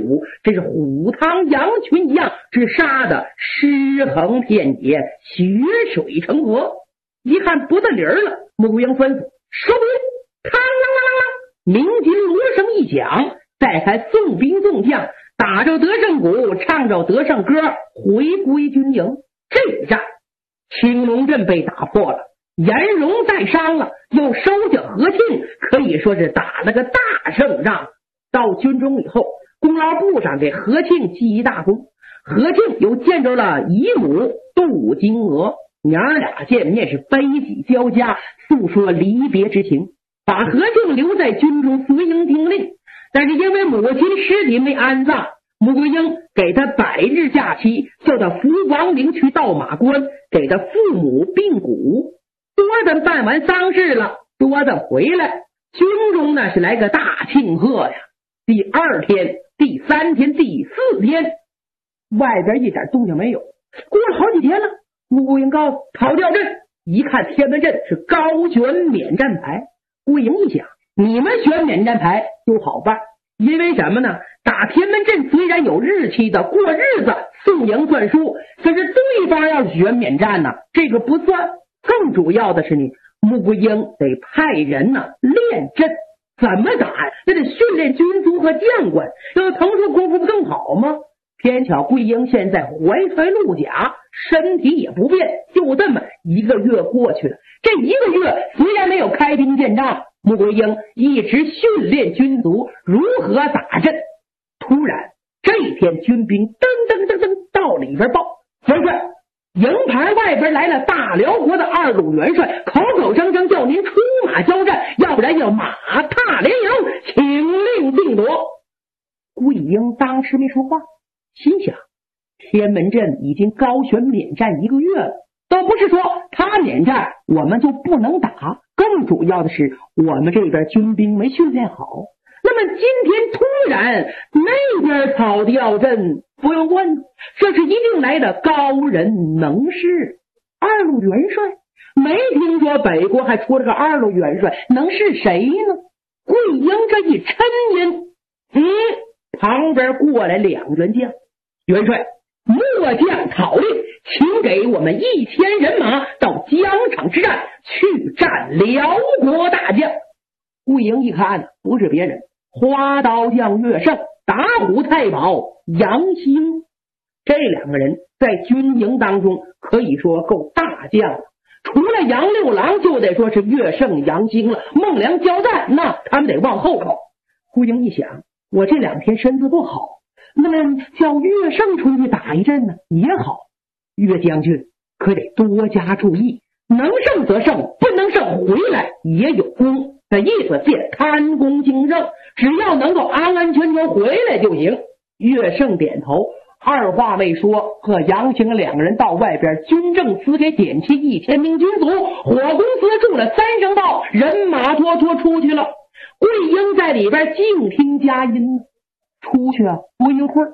武，这是虎堂羊群一样，是杀的尸横遍野，血水成河。一看不得理儿了，穆桂英吩咐收兵，嘡啷啷啷啷，鸣金锣声一响，再看送兵送将，打着得胜鼓，唱着得胜歌，回归军营。这一战青龙阵被打破了，颜荣带伤了，又收下何庆，可以说是打了个大胜仗。到军中以后，功劳簿上给何庆记一大功。何庆又见着了姨母杜金娥，娘俩见面是悲喜交加，诉说离别之情，把何庆留在军中随营听令。但是因为母亲尸体没安葬，穆桂英给他100日假期，叫他服王陵去到马关，给他父母病骨。多等办完丧事了，多等回来，军中呢是来个大庆贺呀。第2天、第3天、第4天，外边一点动静没有。过了好几天了，穆桂英告诉讨调阵，一看天门阵是高悬免战牌。桂英一想，你们选免战牌就好办，因为什么呢？打天门阵虽然有日期的，过日子送赢算输，可是对方要是选免战呢，这个不算。更主要的是呢，穆桂英得派人呢练阵，怎么打呀？那得训练军卒和将官，要腾出功夫不更好吗？偏巧桂英现在怀揣鹿甲，身体也不便，就这么1个月过去了。这1个月虽然没有开兵见仗，穆桂英一直训练军卒如何打阵。突然这一天，军兵噔噔噔噔到里边报，元帅，营盘外边来了大辽国的2路元帅，口口声声叫您出马交战，要不然要马踏连营，请令定夺。桂英当时没说话，心想天门阵已经高悬免战1个月了，倒不是说他免战我们就不能打，更主要的是我们这边军兵没训练好。那么今天突然那边草调阵，不用问，这是一定来的高人能士。2路元帅，没听说北国还出了个2路元帅，能是谁呢？桂英这一抻音，旁边过来2员将，元帅，末将草令，请给我们1000人马到疆场之战去战辽国大将。桂英一看不是别人，花刀将岳胜、打虎太保杨兴。这2个人在军营当中可以说够大将了，除了杨六郎就得说是岳胜、杨兴了。孟良交战那他们得往后靠。桂英一想，我这2天身子不好，那么叫岳胜出去打一阵呢也好。岳将军可得多加注意，能胜则胜，不能胜回来也有功。这意思便贪功竞胜，只要能够安安全全回来就行。岳胜点头，二话未说，和杨兴2个人到外边军政司给点齐1000名军卒，火公司中了3声炮，人马拖拖出去了。桂英在里边静听佳音，出去不一会儿，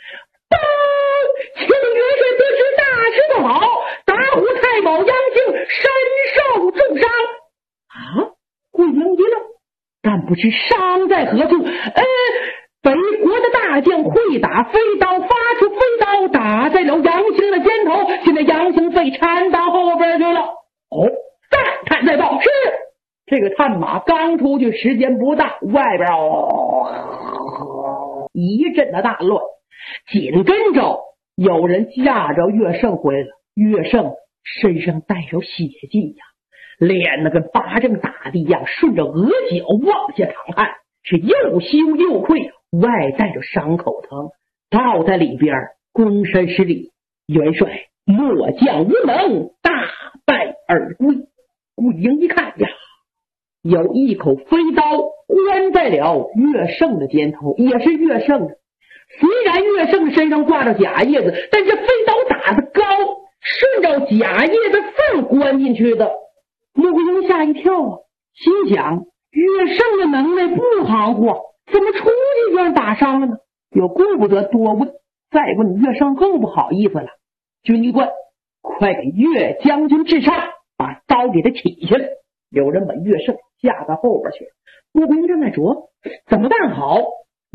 请元帅得知大事不好，打虎太保杨兴身受重伤。桂英一愣，但不知伤在何处。北国的大将会打飞刀，发出飞刀打在了杨兴的肩头，现在杨兴被缠到后边去了。探再报，是这个探马刚出去时间不大，外边一阵的大乱，紧跟着有人架着岳胜回来了。岳胜身上带着血迹呀，脸那跟巴掌打的一样，顺着额角往下淌汗，是又羞又愧，外带着伤口疼，倒在里边躬身施礼，元帅末将无能，大败而归。桂英一看呀，有一口飞刀关在了岳胜的肩头，也是岳胜的。虽然岳胜身上挂着假叶子，但是飞刀打得高，顺着假叶子缝关进去的。穆桂英吓一跳心想岳胜的能耐不含糊，怎么出去就让打伤了呢？有顾不得多问，再问岳胜更不好意思了。军医官，快给岳将军治伤，把刀给他起下来。有人把岳胜架到后边去。穆桂英正在琢磨怎么办好，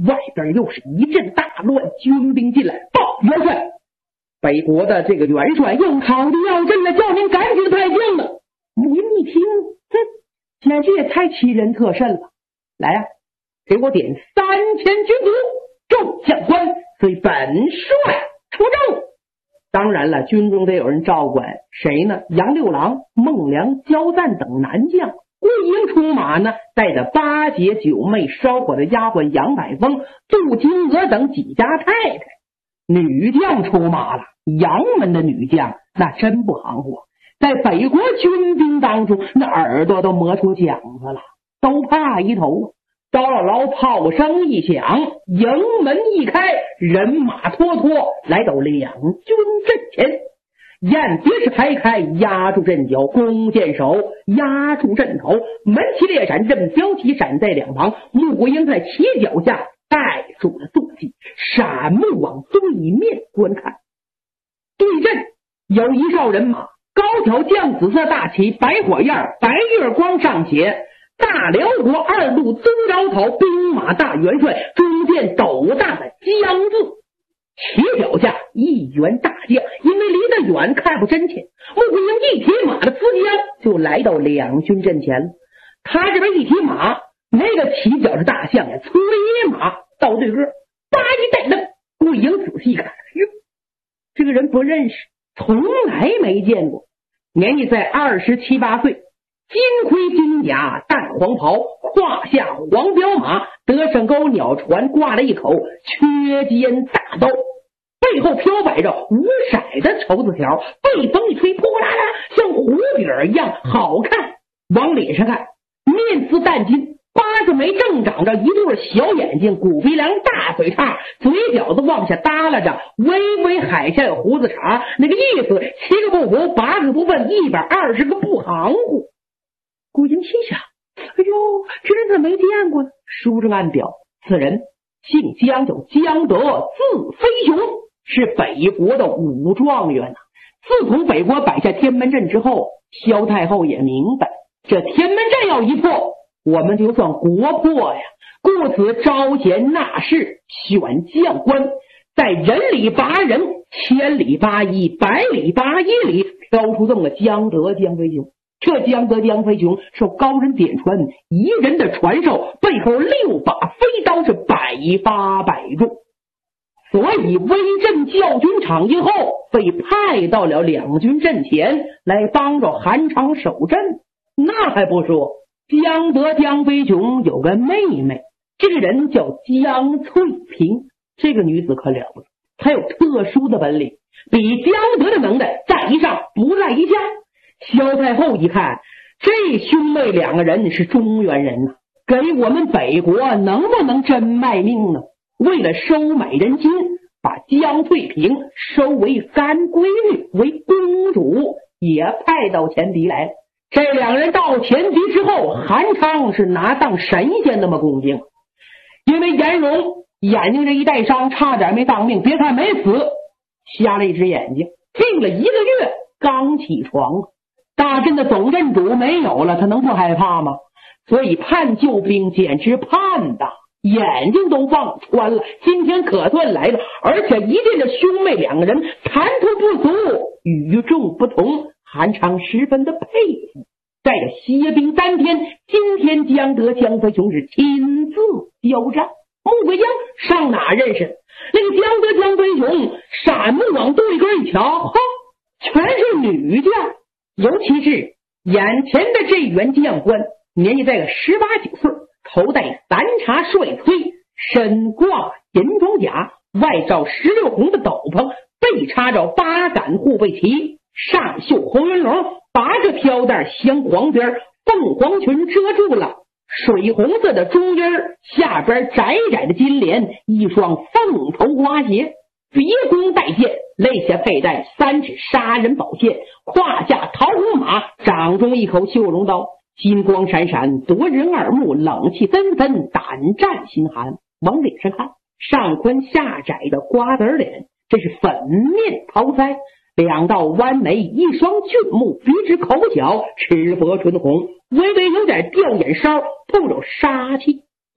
外边又是一阵大乱，军兵进来，报元帅，北国的这个元帅又讨敌要阵了，叫您赶紧派将了。穆英一听，简直也太欺人特甚了，来呀，给我点3000军卒，众将官随本帅出征。当然了，军中得有人照管，谁呢？杨六郎、孟良、焦赞等男将。顾营出马呢，带着八姐、九妹、烧火的丫鬟杨百峰、杜金娥等几家太太。女将出马了，杨门的女将那真不行活，在北国军兵当中，那耳朵都磨出茧子了，都怕一头。刀姥姥炮声一响，营门一开，人马拖拖来到两军阵前。雁别是排开，压住阵脚，弓箭手压住阵头，门旗列闪，任标旗闪在两旁。穆桂英在旗脚下带住了坐骑，闪目往对面观看。对阵有一哨人马，高挑绛紫色大旗，白火焰，白月光上写大辽国2路宗昭讨兵马大元帅，中间斗大的江字，旗脚下一员大将。因为离得远看不真切，穆桂英一提马的资将就来到两军阵前了。他这边一提马，那个旗脚是大将呀，催马到对个，叭一带灯。桂英仔细看，哟，这个人不认识，从来没见过。年纪在27、8岁，金盔金甲，淡黄袍，胯下黄骠马，得胜钩鸟船，挂了一口缺尖大刀，背后飘摆着五色的绸子条，被风一吹，扑啦啦像湖饼一样好看。往脸上看，面似淡金，八字眉正长着一对小眼睛，骨鼻梁，大嘴叉，嘴角子往下耷拉着，微微海下有胡子茬，那个意思7个不服，8个不忿，120个不含糊。顾英心想，哎呦，这人怎么没见过呢？书中暗表，此人姓江，叫江德，字飞雄，是北国的武状元。自从北国摆下天门阵之后，萧太后也明白，这天门阵要一破，我们就算国破呀。故此招贤纳士，选将官，在人里拔人，千里拔一，百里拔一里，挑出这么个江德江飞雄。这江德江飞雄受高人点传，一人的传授，背后6把飞刀是百发百中，所以威震教军场以后，被派到了两军阵前来帮着韩昌守阵。那还不说，江德江飞雄有个妹妹，这个人叫江翠萍，这个女子可了不得，她有特殊的本领，比江德的能耐在一上不在一下。萧太后一看，这兄妹2个人是中原人呐，给我们北国能不能真卖命呢？为了收买人心，把江翠萍收为干闺女，为公主，也派到前敌来了。这2人到前敌之后，韩昌是拿当神仙那么恭敬，因为颜荣眼睛这一带伤，差点没当命，别看没死，瞎了一只眼睛，病了1个月刚起床。大阵的总阵主没有了，他能不害怕吗？所以盼救兵简直盼的眼睛都忘穿了。今天可算来了，而且一见这兄妹2个人谈吐不俗，与众不同，韩昌十分的佩服。在这歇兵3天，今天江德江飞雄是亲自交战。穆桂英上哪认识？那个江德江飞雄闪目往对根一瞧，全是女将。尤其是眼前的这员将官，年纪在个18、19岁，头戴3叉帅盔，身挂银装甲，外罩16红的斗篷，背插着8杆护卫旗，上绣红云龙，8个飘带镶黄边，凤凰裙遮住了水红色的中衣，下边窄窄的金莲，一双凤头花鞋，别弓带箭，肋下佩戴3尺杀人宝剑，胯下桃红马，掌中一口绣龙刀，金光闪闪，夺人耳目，冷气纷纷，胆战心寒。往脸上看，上宽下窄的瓜子脸，这是粉面桃腮，2道弯眉，一双俊目，鼻直口角，齿薄唇红，微微有点掉眼梢，透着杀气。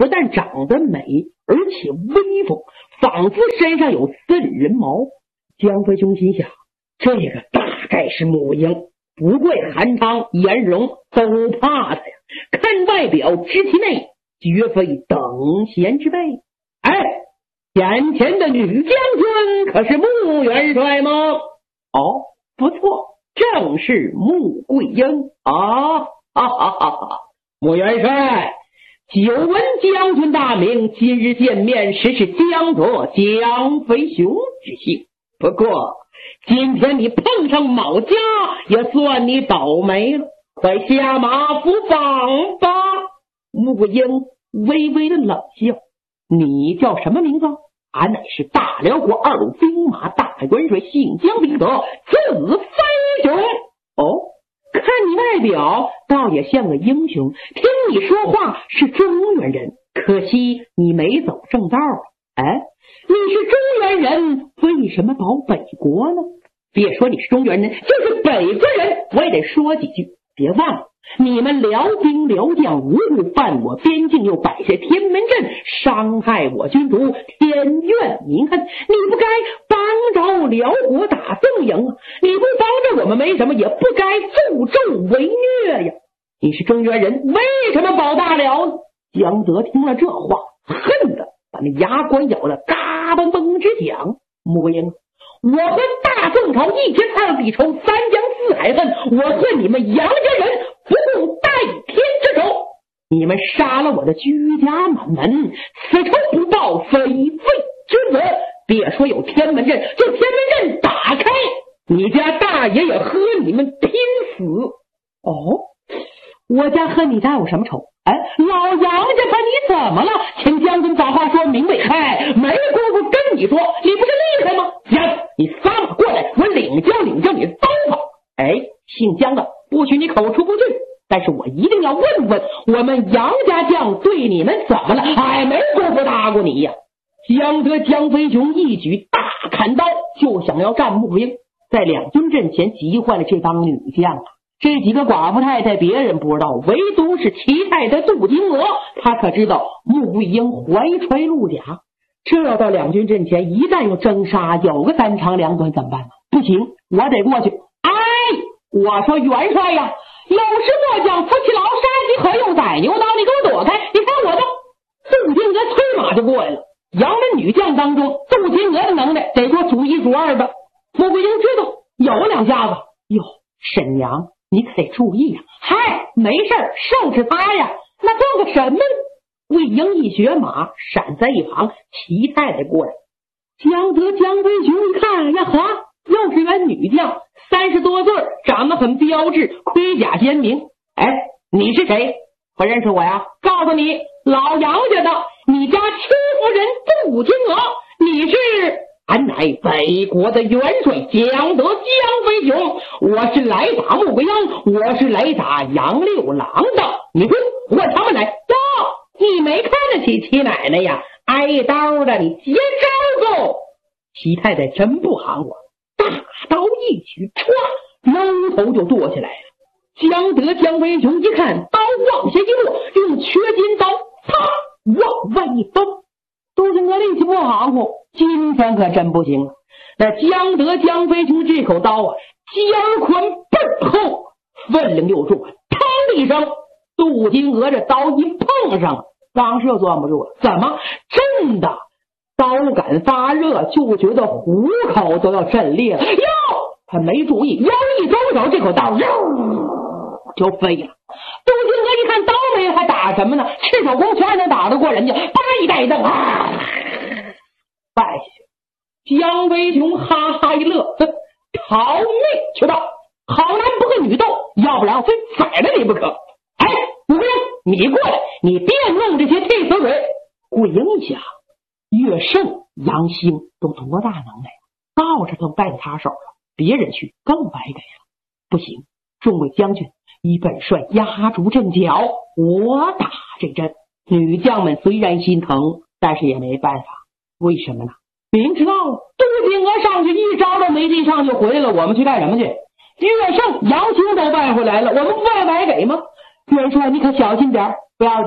不但长得美，而且威风，仿佛身上有4人毛。江飞兄心想，这个大概是母婴，不怪韩汤、颜容都怕他呀。看外表知其内，绝非等闲之辈。哎，眼前的女将军可是穆元帅吗？哦，不错，正是穆桂英啊！哈哈哈哈！穆元帅，久闻将军大名，今日见面实是江左江飞雄之幸。不过今天你碰上某家，也算你倒霉了，快下马伏访吧。穆桂英微微的冷笑，你叫什么名字？俺乃是大辽国2路兵马大元帅，姓江名德，字飞雄。哦，看你外表倒也像个英雄，听你说话是中原人，可惜你没走正道啊。哎，你是中原人，为什么保北国呢？别说你是中原人，就是北国人，我也得说几句。别忘了，你们辽兵辽将无故犯我边境，又摆下天门阵，伤害我军卒，天怨民恨。你不该帮着辽国打宋营啊！你不帮着我们没什么，也不该助纣为虐呀！你是中原人，为什么保大辽呢？江德听了这话，恨得把那牙关咬得嘎嘣嘣直响。穆桂英，我和大宋朝一天二地仇，3江4海恨，我和你们杨家人不共戴天之仇。你们杀了我的居家满门，此仇不报，非非之责。别说有天门阵，就天门阵打开，你家大爷也和你们拼死。哦，我家和你家有什么仇？哎，老杨家把你怎么了？请将军把话说明白。哎，没工夫跟你说，你不是厉害吗？杨，你撒马过来，我领教你刀法。哎，姓江的，不许你口出不逊，但是我一定要问问，我们杨家将对你们怎么了？哎，没工夫搭过你呀。江德江飞雄一举大砍刀，就想要战穆桂英，在两军阵前急坏了这帮女将啊。这几个寡妇太太别人不知道，唯独是齐太太杜金娥，她可知道穆桂英怀揣鹿甲，这要到两军阵前，一旦有争杀，有个3长2短怎么办呢？不行，我得过去。哎，我说元帅呀，有时末将扶起牢，杀鸡何用宰牛刀？你给我躲开！你看我的杜金娥催马就过来了。杨门女将当中，杜金娥的能耐得说数1数2的。穆桂英知道有2家子，哟，沈娘，你可得注意呀！嗨，没事，受是他呀，那做个什么呢？桂英一学马，闪在一旁，齐太太过来。江德江飞雄一看呀，呵，又是员女将，30多岁，长得很标致，盔甲鲜明。哎，你是谁？不认识我呀？告诉你，老杨家的，你家戚夫人杜金娥，你是？俺乃北国的元帅江德江飞雄，我是来打穆桂英，我是来打杨六郎的。你滚，我他们来！哟，你没看得起齐奶奶呀？挨刀的，你接招走！齐太太真不含糊，大刀一举，歘，搂头就剁下来了。江德江飞雄一看，刀往下一落，用缺金刀啪往外一崩。杜金娥力气不含糊，今天可真不行了。那江德江飞雄这口刀啊，尖宽倍厚，分量又重，砰的一声，杜金娥这刀一碰上，当时又攥不住了。怎么？震的刀杆发热，就觉得虎口都要震裂了。哟，他没注意，腰一周手，这口刀就飞了。杜金娥一看刀没了，还打什么呢？赤手空拳能打得过人家，叭一带蹬啊，败下去。江飞雄哈哈一乐，逃命去吧！好男不和女斗，要不然我非宰了你不可。哎，桂英，你过来，你别弄这些替死鬼。桂英一想，岳胜、杨兴都多大能耐，到这都败在他手了，别人去更白给了。不行，众位将军，以本帅压住阵脚，我打这阵。女将们虽然心疼，但是也没办法。为什么呢？明知道杜金娥上去一招都没进上就回来了，我们去干什么去？岳胜、杨兴都败回来了，我们不爱白给吗？元帅你可小心点，不要紧，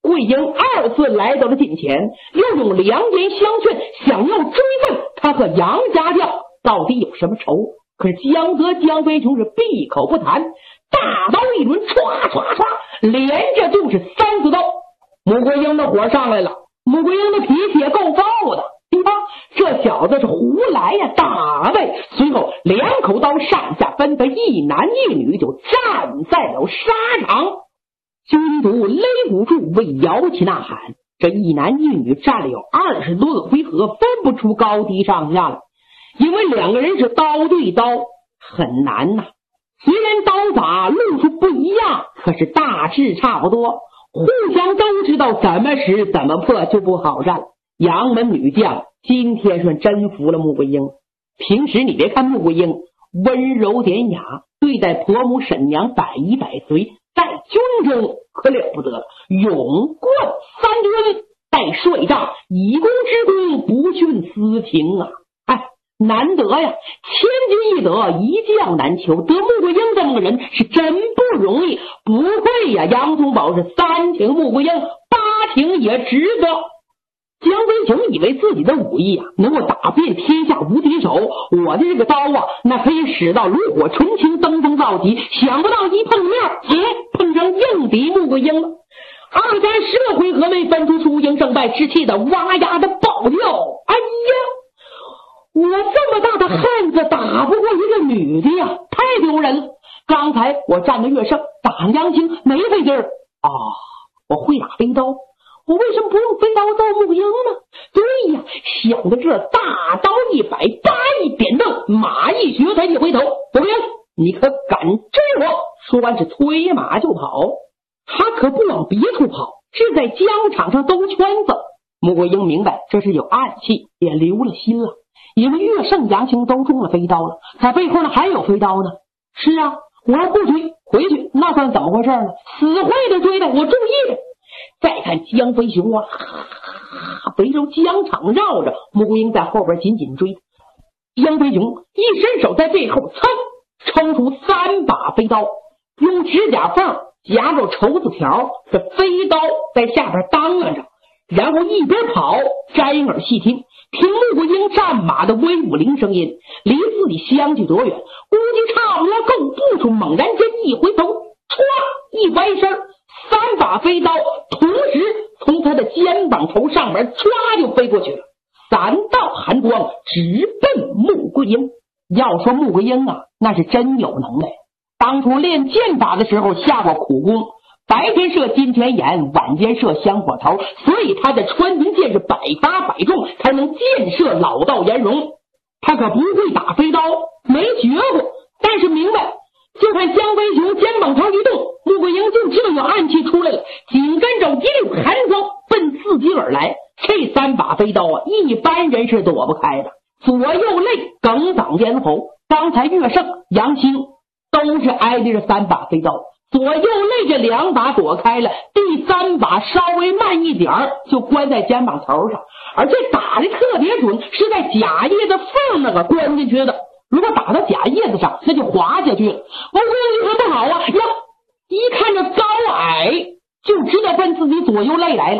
桂英2次来到了近前，又用良言相劝，想要追问他和杨家将到底有什么仇。可是江泽江飞琼是闭口不谈，大刀一抡，唰唰唰，连着就是3次刀。穆桂英的火上来了，穆桂英的脾气也够暴的，这小子是胡来呀，大卫。随后2口刀上下分的一男一女就站在了沙场。军卒擂鼓处为摇旗呐喊，这一男一女站了有20多个回合，分不出高低上下了，因为2个人是刀对刀，很难呐。虽然刀法路数不一样，可是大致差不多，互相都知道怎么使怎么破，就不好战。杨门女将今天算真服了穆桂英。平时你别看穆桂英温柔典雅，对待婆母婶娘百依百随，在军中可了不得了，勇冠3军，带帅帐，以功之功，不徇私情啊！难得呀，千金易得，一将难求，得穆桂英这么个人是真不容易。不会呀，杨宗保是3挺穆桂英，8挺也值得。江飞琼以为自己的武艺能够打遍天下无敌手，我的这个刀那可以使到炉火纯青，登峰造极。想不到一碰面，碰上硬敌穆桂英了。2、3、10个回合没分出输赢胜败，士气的哇呀的暴叫。哎呀，我这么大的汉子打不过一个女的呀，太丢人了。刚才我站得越胜，打杨兴没费劲儿我会打飞刀，我为什么不用飞刀揍穆桂英呢？对呀，想到这，大刀一摆，叭一点蹬，马一学才一回头，穆桂英，你可敢追我？说完是催马就跑。他可不往别处跑，是在疆场上兜圈子。穆桂英明白这是有暗器，也留了心了。因为岳胜、杨兴都中了飞刀了，他背后呢还有飞刀呢。是啊，我要不追回去，那算怎么回事呢？死会的追的，我注意着。再看江飞雄围着疆场绕着，穆桂英在后边紧紧追。江飞雄一伸手在背后抽出3把飞刀，用指甲缝夹着绸子条，这飞刀在下边当啷着，然后一边跑摘耳细听，听穆桂英战马的威武铃声音，离自己相距多远，估计差不多够不出。猛然间一回头，歘一歪身，3把飞刀同时从他的肩膀头上边歘就飞过去了，3道寒光直奔穆桂英。要说穆桂英那是真有能耐，当初练剑法的时候下过苦功，白天射金泉眼，晚间射香火头，所以他的穿云箭是百发百中，才能箭射老道颜容。他可不会打飞刀，没学过，但是明白，就看江飞雄肩膀头一动，穆桂英就知道有暗器出来了，紧跟着一溜寒光奔自己而来。这3把飞刀一般人是躲不开的，左右肋梗挡咽喉。刚才岳胜、杨兴都是挨着这3把飞刀，左右肋这2把躲开了，第3把稍微慢一点就关在肩膀头上，而且打的特别准，是在甲叶的缝那个关进去的。如果打到甲叶子上，那就滑下去了。我说你可不好呀！一看这高矮，就知道奔自己左右肋来了。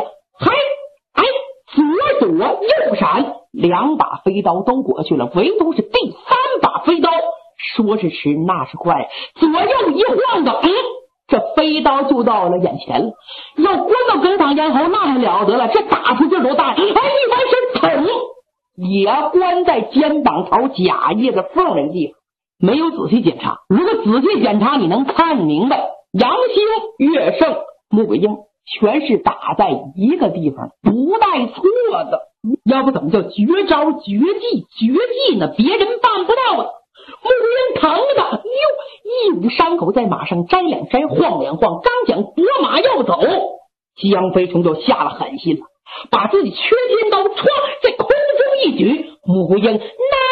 左躲右闪，2把飞刀都过去了，唯独是第3把飞刀，说是迟那是快，左右一晃的，这飞刀就到了眼前了。要关到梗挡咽喉，那还了得了，这打出劲多大！一翻身，也关在肩膀头甲叶的缝的地方。没有仔细检查，如果仔细检查，你能看明白，杨兴、岳胜、穆桂英全是打在一个地方，不带错的。要不怎么叫绝招绝技呢？别人办不到的。穆桂英疼的一捂伤口，在马上摘两摘，晃两晃，刚想拨马要走，江飞虫就下了狠心了，把自己缺肩刀歘在空中一举，穆桂英哪